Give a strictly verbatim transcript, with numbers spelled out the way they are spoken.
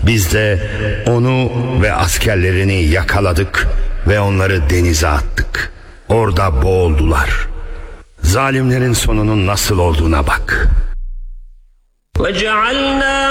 Biz de onu ve askerlerini yakaladık ve onları denize attık. Orada boğuldular. Zalimlerin sonunun nasıl olduğuna bak.